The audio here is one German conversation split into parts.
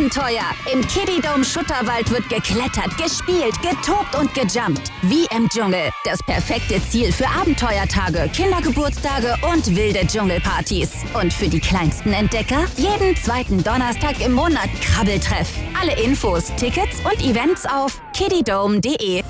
Abenteuer. Im Kiddie-Dome Schutterwald wird geklettert, gespielt, getobt und gejumpt. Wie im Dschungel. Das perfekte Ziel für Abenteuertage, Kindergeburtstage und wilde Dschungelpartys. Und für die kleinsten Entdecker jeden zweiten Donnerstag im Monat Krabbeltreff. Alle Infos, Tickets und Events auf kiddiedome.de.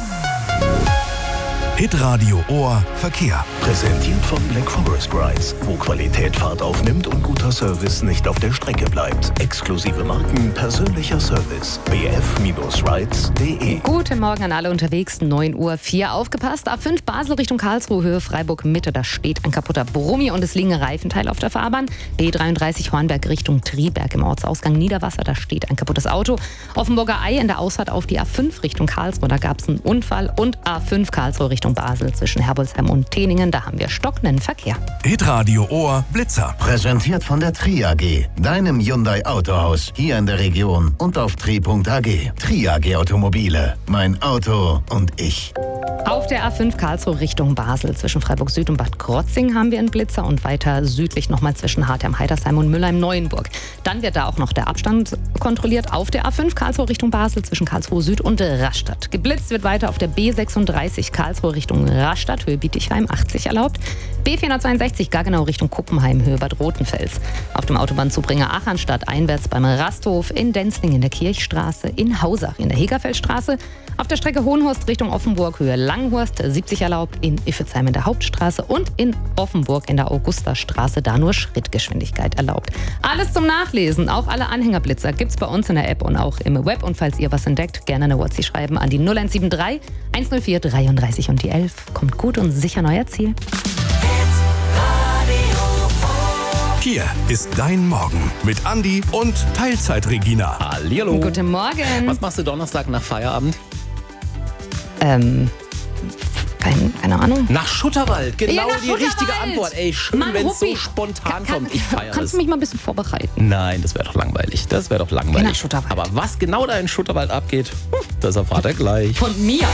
Hitradio Ohr Verkehr. Präsentiert von Black Forest Rides, wo Qualität Fahrt aufnimmt und guter Service nicht auf der Strecke bleibt. Exklusive Marken, persönlicher Service. bf-rides.de. Guten Morgen an alle unterwegs, 9:04 Uhr. Aufgepasst, A5 Basel Richtung Karlsruhe, Höhe Freiburg Mitte, da steht ein kaputter Brummi und es liegen Reifenteile auf der Fahrbahn. B33 Hornberg Richtung Triberg im Ortsausgang Niederwasser, da steht ein kaputtes Auto. Offenburger Ei in der Ausfahrt auf die A5 Richtung Karlsruhe, da gab es einen Unfall. Und A5 Karlsruhe Richtung Basel zwischen Herbolzheim und Teningen, da haben wir stockenden Verkehr. Hitradio Ohr Blitzer. Präsentiert von der Tri AG, deinem Hyundai Autohaus, hier in der Region und auf tri.ag. Tri AG Automobile, mein Auto und ich. Auf der A5 Karlsruhe Richtung Basel zwischen Freiburg Süd und Bad Krotzing haben wir einen Blitzer und weiter südlich nochmal zwischen Hartheim-Heidersheim und Mülheim-Neuenburg. Dann wird da auch noch der Abstand kontrolliert auf der A5 Karlsruhe Richtung Basel zwischen Karlsruhe Süd und Rastatt. Geblitzt wird weiter auf der B36 Karlsruhe Richtung Rastatt, Höhe Bietigheim, 80 erlaubt. B462 Gaggenau Richtung Kuppenheim, Höhe Bad Rotenfels. Auf dem Autobahnzubringer Achanstadt einwärts beim Rasthof, in Denzling in der Kirchstraße, in Hausach in der Hegerfeldstraße. Auf der Strecke Hohenhorst Richtung Offenburg, Höhe Langhorst, 70 erlaubt, in Iffezheim in der Hauptstraße und in Offenburg in der Augustastraße, da nur Schrittgeschwindigkeit erlaubt. Alles zum Nachlesen, auch alle Anhängerblitzer gibt's bei uns in der App und auch im Web. Und falls ihr was entdeckt, gerne eine WhatsApp schreiben an die 0173 104 33 und die 11. Kommt gut und sicher neu euer Ziel. Hier ist dein Morgen mit Andi und Teilzeit-Regina. Hallihallo. Guten Morgen. Was machst du Donnerstag nach Feierabend? Keine Ahnung. Nach Schutterwald. Genau Ja, nach die Schutterwald. richtige Antwort. Ey, schön, Mann, wenn es so Ruppi. spontan kommt. Ich feiere Kannst es. du mich mal ein bisschen vorbereiten? Nein, das wäre doch langweilig. Geh nach Schutterwald. Aber was genau da in Schutterwald abgeht, das erfahrt ihr gleich. Von mir.